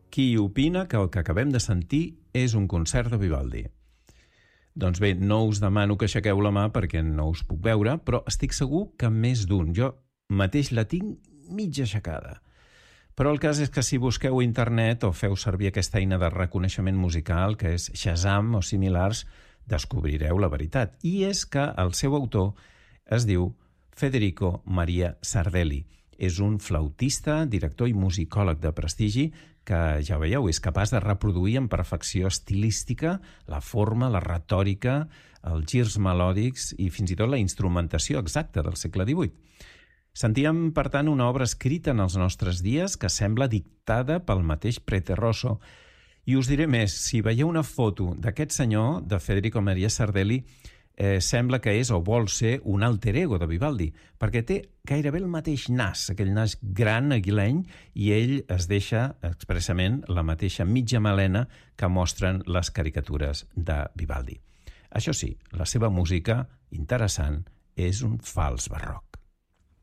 qui opina que el que acabem de sentir és un concert de Vivaldi? Doncs bé, no us demano que aixequeu la mà perquè no us puc veure, però estic segur que més d'un. Jo mateix la tinc mitja aixecada. Però el cas és que si busqueu a internet o feu servir aquesta eina de reconeixement musical, que és Shazam o similars, descobrireu la veritat. I és que el seu autor es diu Federico Maria Sardelli. És un flautista, director i musicòleg de prestigi que, ja veieu, és capaç de reproduir amb perfecció estilística la forma, la retòrica, els girs melòdics i fins i tot la instrumentació exacta del segle XVIII. Sentíem, per tant, una obra escrita en els nostres dies que sembla dictada pel mateix Prete Rosso. I us diré més, si veieu una foto d'aquest senyor, de Federico Maria Sardelli, sembla que és o vol ser un alter ego de Vivaldi, perquè té gairebé el mateix nas, aquell nas gran, aguileny, i ell es deixa expressament la mateixa mitja melena que mostren les caricatures de Vivaldi. Això sí, la seva música, interessant, és un fals barroc.